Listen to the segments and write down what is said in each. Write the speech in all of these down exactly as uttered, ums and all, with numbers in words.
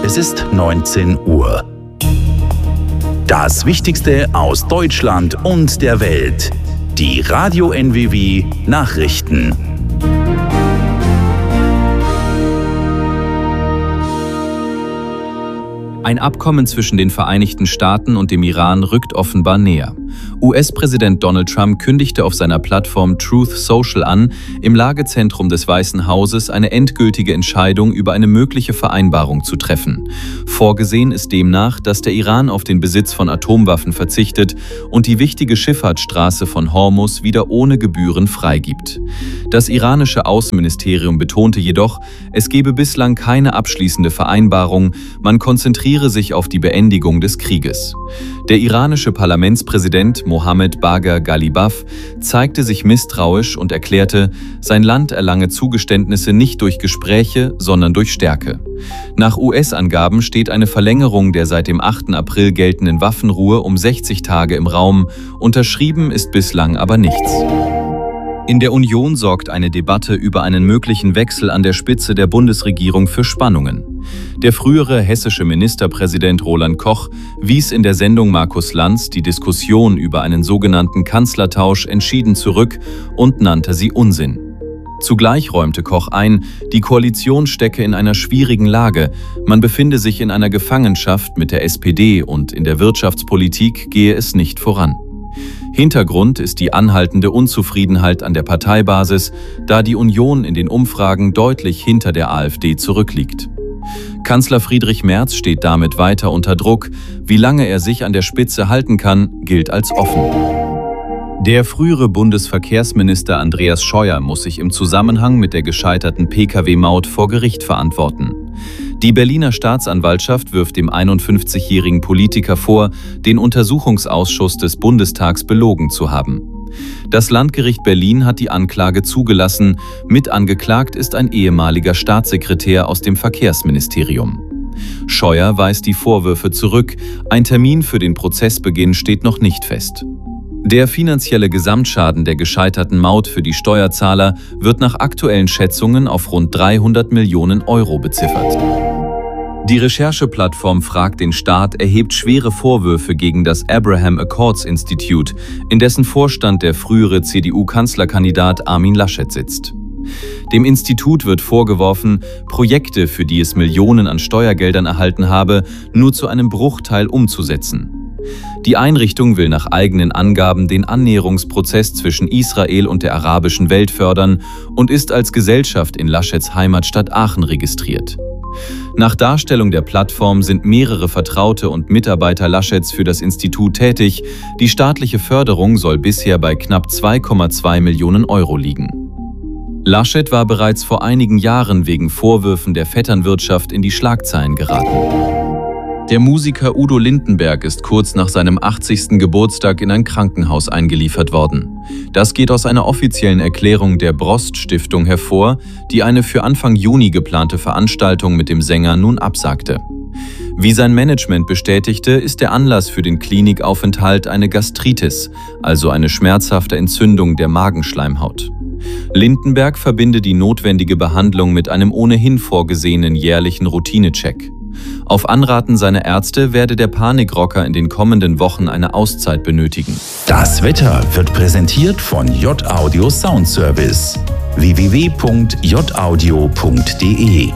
Es ist neunzehn Uhr. Das Wichtigste aus Deutschland und der Welt. Die Radio N W W Nachrichten. Ein Abkommen zwischen den Vereinigten Staaten und dem Iran rückt offenbar näher. U S-Präsident Donald Trump kündigte auf seiner Plattform Truth Social an, im Lagezentrum des Weißen Hauses eine endgültige Entscheidung über eine mögliche Vereinbarung zu treffen. Vorgesehen ist demnach, dass der Iran auf den Besitz von Atomwaffen verzichtet und die wichtige Schifffahrtsstraße von Hormuz wieder ohne Gebühren freigibt. Das iranische Außenministerium betonte jedoch, es gebe bislang keine abschließende Vereinbarung, man konzentriere sich auf die Beendigung des Krieges. Der iranische Parlamentspräsident Mohammed Bagher Ghalibaf zeigte sich misstrauisch und erklärte, sein Land erlange Zugeständnisse nicht durch Gespräche, sondern durch Stärke. Nach U S-Angaben steht eine Verlängerung der seit dem achten April geltenden Waffenruhe um sechzig Tage im Raum, unterschrieben ist bislang aber nichts. In der Union sorgt eine Debatte über einen möglichen Wechsel an der Spitze der Bundesregierung für Spannungen. Der frühere hessische Ministerpräsident Roland Koch wies in der Sendung Markus Lanz die Diskussion über einen sogenannten Kanzlertausch entschieden zurück und nannte sie Unsinn. Zugleich räumte Koch ein, die Koalition stecke in einer schwierigen Lage, man befinde sich in einer Gefangenschaft mit der S P D und in der Wirtschaftspolitik gehe es nicht voran. Hintergrund ist die anhaltende Unzufriedenheit an der Parteibasis, da die Union in den Umfragen deutlich hinter der AfD zurückliegt. Kanzler Friedrich Merz steht damit weiter unter Druck. Wie lange er sich an der Spitze halten kann, gilt als offen. Der frühere Bundesverkehrsminister Andreas Scheuer muss sich im Zusammenhang mit der gescheiterten P K W-Maut vor Gericht verantworten. Die Berliner Staatsanwaltschaft wirft dem einundfünfzigjährigen Politiker vor, den Untersuchungsausschuss des Bundestags belogen zu haben. Das Landgericht Berlin hat die Anklage zugelassen. Mit angeklagt ist ein ehemaliger Staatssekretär aus dem Verkehrsministerium. Scheuer weist die Vorwürfe zurück. Ein Termin für den Prozessbeginn steht noch nicht fest. Der finanzielle Gesamtschaden der gescheiterten Maut für die Steuerzahler wird nach aktuellen Schätzungen auf rund dreihundert Millionen Euro beziffert. Die Rechercheplattform Frag den Staat erhebt schwere Vorwürfe gegen das Abraham Accords Institute, in dessen Vorstand der frühere C D U-Kanzlerkandidat Armin Laschet sitzt. Dem Institut wird vorgeworfen, Projekte, für die es Millionen an Steuergeldern erhalten habe, nur zu einem Bruchteil umzusetzen. Die Einrichtung will nach eigenen Angaben den Annäherungsprozess zwischen Israel und der arabischen Welt fördern und ist als Gesellschaft in Laschets Heimatstadt Aachen registriert. Nach Darstellung der Plattform sind mehrere Vertraute und Mitarbeiter Laschets für das Institut tätig. Die staatliche Förderung soll bisher bei knapp zwei Komma zwei Millionen Euro liegen. Laschet war bereits vor einigen Jahren wegen Vorwürfen der Vetternwirtschaft in die Schlagzeilen geraten. Der Musiker Udo Lindenberg ist kurz nach seinem achtzigsten Geburtstag in ein Krankenhaus eingeliefert worden. Das geht aus einer offiziellen Erklärung der Brost-Stiftung hervor, die eine für Anfang Juni geplante Veranstaltung mit dem Sänger nun absagte. Wie sein Management bestätigte, ist der Anlass für den Klinikaufenthalt eine Gastritis, also eine schmerzhafte Entzündung der Magenschleimhaut. Lindenberg verbinde die notwendige Behandlung mit einem ohnehin vorgesehenen jährlichen Routinecheck. Auf Anraten seiner Ärzte werde der Panikrocker in den kommenden Wochen eine Auszeit benötigen. Das Wetter wird präsentiert von J-Audio Sound Service. w w w punkt j audio punkt d e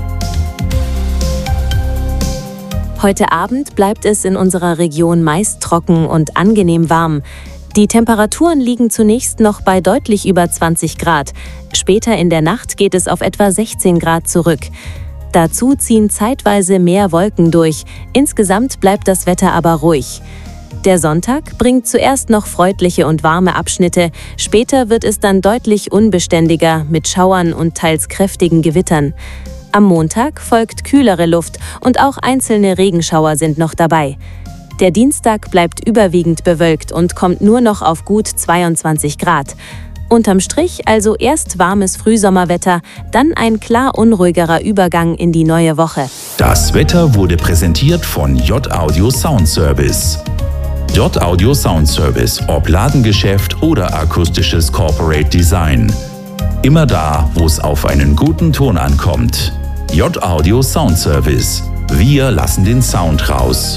Heute Abend bleibt es in unserer Region meist trocken und angenehm warm. Die Temperaturen liegen zunächst noch bei deutlich über zwanzig Grad. Später in der Nacht geht es auf etwa sechzehn Grad zurück. Dazu ziehen zeitweise mehr Wolken durch. Insgesamt bleibt das Wetter aber ruhig. Der Sonntag bringt zuerst noch freundliche und warme Abschnitte. Später wird es dann deutlich unbeständiger mit Schauern und teils kräftigen Gewittern. Am Montag folgt kühlere Luft und auch einzelne Regenschauer sind noch dabei. Der Dienstag bleibt überwiegend bewölkt und kommt nur noch auf gut zweiundzwanzig Grad. Unterm Strich also erst warmes Frühsommerwetter, dann ein klar unruhigerer Übergang in die neue Woche. Das Wetter wurde präsentiert von J-Audio Sound Service. J-Audio Sound Service, ob Ladengeschäft oder akustisches Corporate Design. Immer da, wo es auf einen guten Ton ankommt. J-Audio Sound Service. Wir lassen den Sound raus.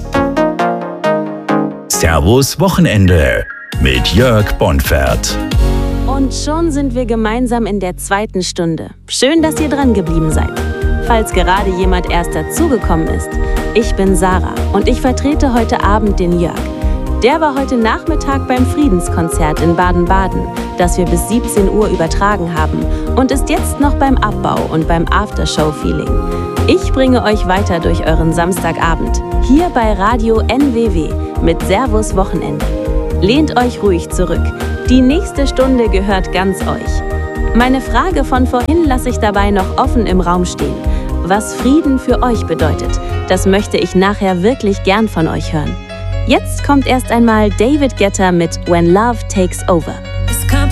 Servus Wochenende mit Jörg Bonfert. Und schon sind wir gemeinsam in der zweiten Stunde. Schön, dass ihr dran geblieben seid. Falls gerade jemand erst dazugekommen ist, ich bin Sarah und ich vertrete heute Abend den Jörg. Der war heute Nachmittag beim Friedenskonzert in Baden-Baden, das wir bis siebzehn Uhr übertragen haben und ist jetzt noch beim Abbau und beim Aftershow-Feeling. Ich bringe euch weiter durch euren Samstagabend, hier bei Radio N W W mit Servus Wochenende. Lehnt euch ruhig zurück, die nächste Stunde gehört ganz euch. Meine Frage von vorhin lasse ich dabei noch offen im Raum stehen. Was Frieden für euch bedeutet, das möchte ich nachher wirklich gern von euch hören. Jetzt kommt erst einmal David Guetta mit When Love Takes Over.